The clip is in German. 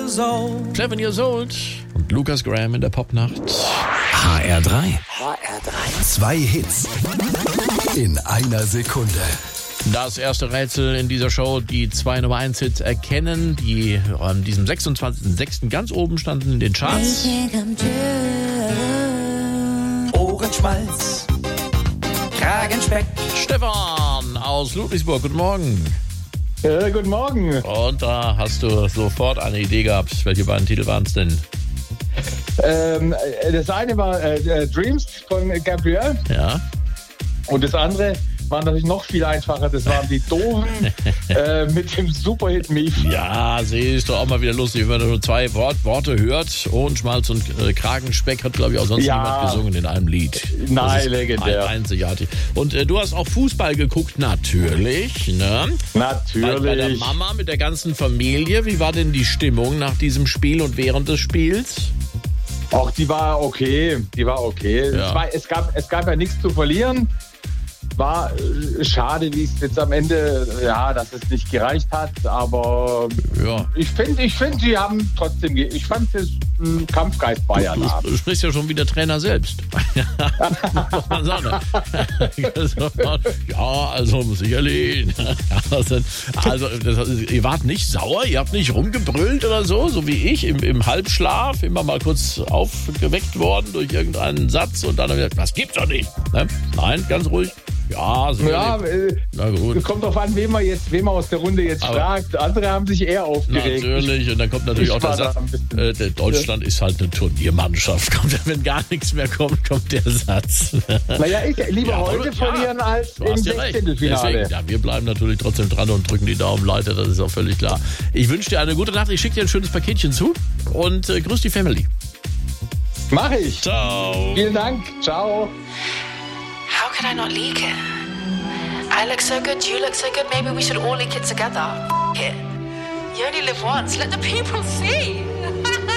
7 Years Old und Lukas Graham in der Popnacht. HR3. 2 Hits in einer Sekunde. Das erste Rätsel in dieser Show, die 2 Nummer 1 Hits erkennen, die an diesem 26.06. ganz oben standen in den Charts. Ohrenschmalz, Kragenspeck. Stefan aus Ludwigsburg, guten Morgen. Guten Morgen. Und da hast du sofort eine Idee gehabt. Welche beiden Titel waren es denn? Das eine war Dreams von Gabrielle. Ja. Und das andere war natürlich noch viel einfacher. Das waren die Doofen mit dem Superhit Mief. Ja, ist doch auch mal wieder lustig, wenn man nur 2 Worte hört. Ohrenschmalz und Kragenspeck hat, glaube ich, auch sonst niemand gesungen in einem Lied. Nein, legendär. Einzigartig. Und du hast auch Fußball geguckt, natürlich. Ne? Natürlich. Bei der Mama mit der ganzen Familie. Wie war denn die Stimmung nach diesem Spiel und während des Spiels? Auch die war okay. Ja. Es gab ja nichts zu verlieren. War schade, wie es jetzt am Ende, dass es nicht gereicht hat, aber ja. Ich finde, sie haben trotzdem, ich fand das Kampfgeist Bayern haben. Du sprichst ja schon wie der Trainer selbst. Muss man sagen. Ja, also sicherlich. Also, ihr wart nicht sauer, ihr habt nicht rumgebrüllt oder so wie ich, im Halbschlaf, immer mal kurz aufgeweckt worden durch irgendeinen Satz und dann gesagt, das gibt's doch nicht. Ne? Nein, ganz ruhig. Ja, na gut. Kommt drauf an, wen man aus der Runde jetzt fragt. Andere haben sich eher aufgeregt. Natürlich, und dann kommt natürlich auch der Satz, Deutschland ist halt eine Turniermannschaft. Wenn gar nichts mehr kommt, kommt der Satz. Naja, ich lieber heute verlieren als im 16. Finale. Deswegen, wir bleiben natürlich trotzdem dran und drücken die Daumen weiter, das ist auch völlig klar. Ich wünsche dir eine gute Nacht, ich schicke dir ein schönes Paketchen zu und grüß die Family. Mach ich. Ciao. Vielen Dank. Ciao. How could I not leak it? I look so good, you look so good, maybe we should all leak it together. F it. You only live once, let the people see.